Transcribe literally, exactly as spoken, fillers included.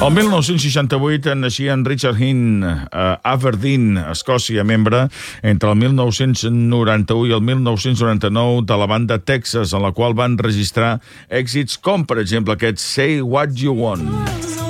El mil nou-cents seixanta-vuit naixia en Richard Hinn, a Aberdeen, Escòcia, membre entre el mil nou-cents noranta-u i el mil nou-cents noranta-nou de la banda Texas, en la qual van registrar èxits com, per exemple, aquest Say What You Want.